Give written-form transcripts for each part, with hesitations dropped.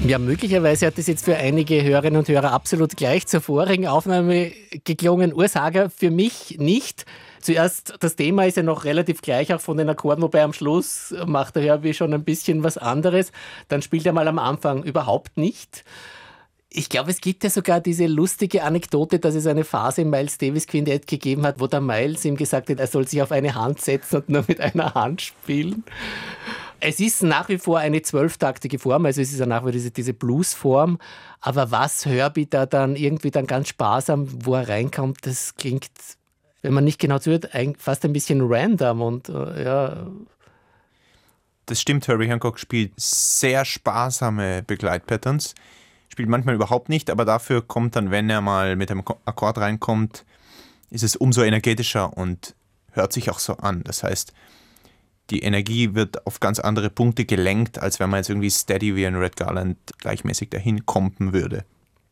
Ja, möglicherweise hat das jetzt für einige Hörerinnen und Hörer absolut gleich zur vorigen Aufnahme geklungen. Ursache für mich nicht. Zuerst, das Thema ist ja noch relativ gleich, auch von den Akkorden, wobei am Schluss macht der Herbie schon ein bisschen was anderes. Dann spielt er mal am Anfang überhaupt nicht. Ich glaube, es gibt ja sogar diese lustige Anekdote, dass es eine Phase im Miles Davis Quintett gegeben hat, wo der Miles ihm gesagt hat, er soll sich auf eine Hand setzen und nur mit einer Hand spielen. Es ist nach wie vor eine 12-taktige Form, also es ist ja nach wie vor diese Blues-Form. Aber was Herbie da dann irgendwie dann ganz sparsam, wo er reinkommt, das klingt, wenn man nicht genau zuhört, fast ein bisschen random und ja. Das stimmt, Herbie Hancock spielt sehr sparsame Begleitpatterns, spielt manchmal überhaupt nicht, aber dafür kommt dann, wenn er mal mit einem Akkord reinkommt, ist es umso energetischer und hört sich auch so an. Das heißt, die Energie wird auf ganz andere Punkte gelenkt, als wenn man jetzt irgendwie steady wie ein Red Garland gleichmäßig dahin kompen würde.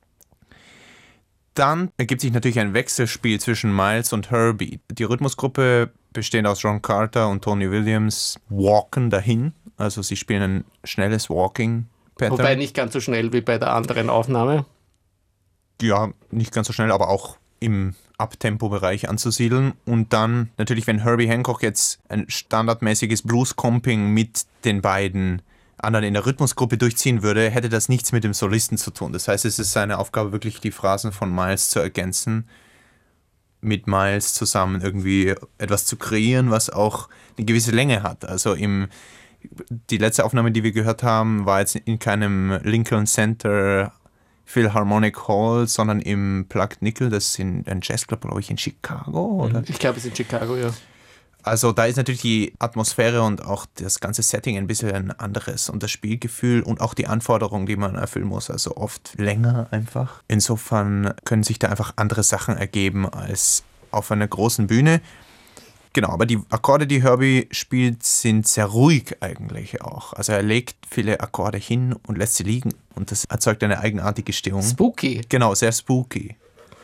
Dann ergibt sich natürlich ein Wechselspiel zwischen Miles und Herbie. Die Rhythmusgruppe, bestehend aus Ron Carter und Tony Williams, walken dahin. Also sie spielen ein schnelles Walking-Pattern. Wobei nicht ganz so schnell wie bei der anderen Aufnahme. Ja, nicht ganz so schnell, aber auch im Abtempo-Bereich anzusiedeln. Und dann natürlich, wenn Herbie Hancock jetzt ein standardmäßiges Blues-Comping mit den beiden anderen in der Rhythmusgruppe durchziehen würde, hätte das nichts mit dem Solisten zu tun. Das heißt, es ist seine Aufgabe, wirklich die Phrasen von Miles zu ergänzen, mit Miles zusammen irgendwie etwas zu kreieren, was auch eine gewisse Länge hat. Also die letzte Aufnahme, die wir gehört haben, war jetzt in keinem Lincoln Center Philharmonic Hall, sondern im Plugged Nickel, das ist ein Jazzclub, glaube ich, in Chicago, oder? Ich glaube, es ist in Chicago, ja. Also da ist natürlich die Atmosphäre und auch das ganze Setting ein bisschen ein anderes und das Spielgefühl und auch die Anforderungen, die man erfüllen muss, also oft länger einfach. Insofern können sich da einfach andere Sachen ergeben als auf einer großen Bühne. Genau, aber die Akkorde, die Herbie spielt, sind sehr ruhig eigentlich auch. Also er legt viele Akkorde hin und lässt sie liegen und das erzeugt eine eigenartige Stimmung. Spooky. Genau, sehr spooky.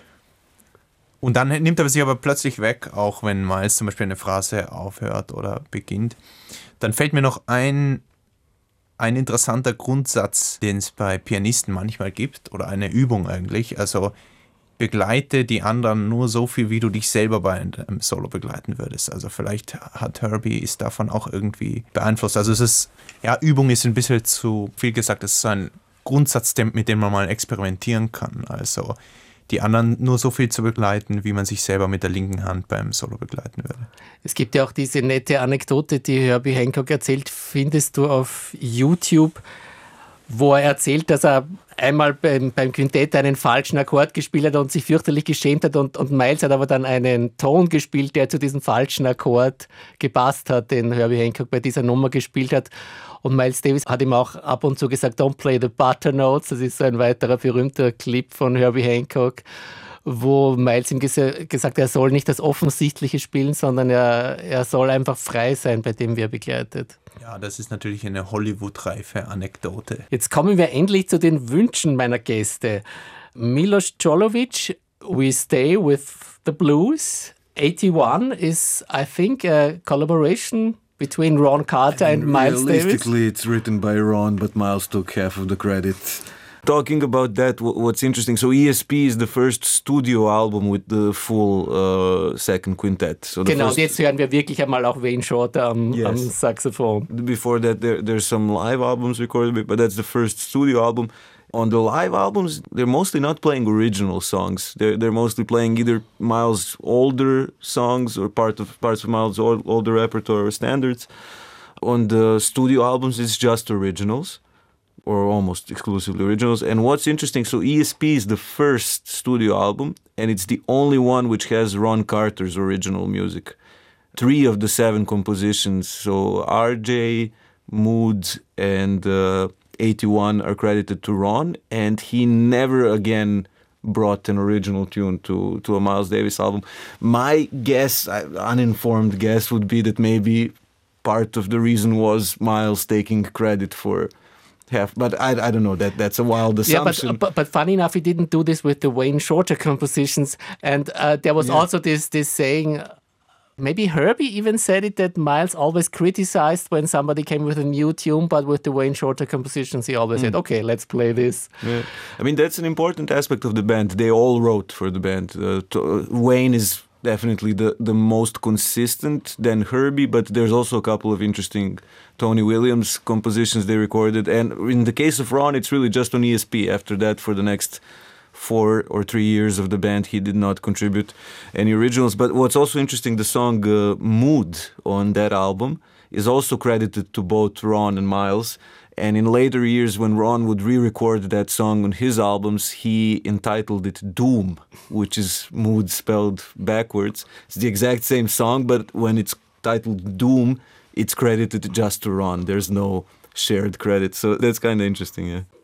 Und dann nimmt er sich aber plötzlich weg, auch wenn Miles zum Beispiel eine Phrase aufhört oder beginnt. Dann fällt mir noch ein interessanter Grundsatz, den es bei Pianisten manchmal gibt, oder eine Übung eigentlich. Also begleite die anderen nur so viel, wie du dich selber bei einem Solo begleiten würdest. Also vielleicht hat Herbie ist davon auch irgendwie beeinflusst. Also Übung ist ein bisschen zu viel gesagt. Es ist so ein Grundsatz, mit dem man mal experimentieren kann. Also die anderen nur so viel zu begleiten, wie man sich selber mit der linken Hand beim Solo begleiten würde. Es gibt ja auch diese nette Anekdote, die Herbie Hancock erzählt, findest du auf YouTube, wo er erzählt, dass er einmal beim Quintett einen falschen Akkord gespielt hat und sich fürchterlich geschämt hat und Miles hat aber dann einen Ton gespielt, der zu diesem falschen Akkord gepasst hat, den Herbie Hancock bei dieser Nummer gespielt hat. Und Miles Davis hat ihm auch ab und zu gesagt, don't play the butter notes. Das ist so ein weiterer berühmter Clip von Herbie Hancock, wo Miles ihm gesagt hat, er soll nicht das Offensichtliche spielen, sondern er soll einfach frei sein bei dem, wie er begleitet. Ja, das ist natürlich eine Hollywood-reife Anekdote. Jetzt kommen wir endlich zu den Wünschen meiner Gäste. Milos Jolovic, We Stay with the Blues. 81 is, I think, a collaboration between Ron Carter and Miles Davis. Realistically, it's written by Ron, but Miles took half of the credit. Talking about that, what's interesting, so ESP is the first studio album with the full second quintet. So genau, und jetzt hören wir wirklich einmal auch Wayne Shorter am Saxophon. Before that, there's some live albums recorded, but that's the first studio album. On the live albums, they're mostly not playing original songs. They're mostly playing either Miles' older songs or parts of Miles' older repertoire or standards. On the studio albums, it's just originals, or almost exclusively originals. And what's interesting, so ESP is the first studio album, and it's the only one which has Ron Carter's original music. 3 of the 7 compositions, so RJ, Mood, and 81 are credited to Ron, and he never again brought an original tune to a Miles Davis album. My guess, uninformed guess, would be that maybe part of the reason was Miles taking credit for half, but I don't know, that's a wild assumption. Yeah, but funny enough, he didn't do this with the Wayne Shorter compositions, and there was also this saying Maybe Herbie even said it that Miles always criticized when somebody came with a new tune, but with the Wayne Shorter compositions, he always said, okay, let's play this. Yeah. I mean, that's an important aspect of the band. They all wrote for the band. Wayne is definitely the most consistent, then Herbie, but there's also a couple of interesting Tony Williams compositions they recorded. And in the case of Ron, it's really just on ESP. After that, for the next 4 or 3 years of the band, he did not contribute any originals. But what's also interesting, the song Mood on that album is also credited to both Ron and Miles. And in later years, when Ron would re-record that song on his albums, he entitled it Doom, which is Mood spelled backwards. It's the exact same song, but when it's titled Doom, it's credited just to Ron. There's no shared credit. So that's kind of interesting, yeah.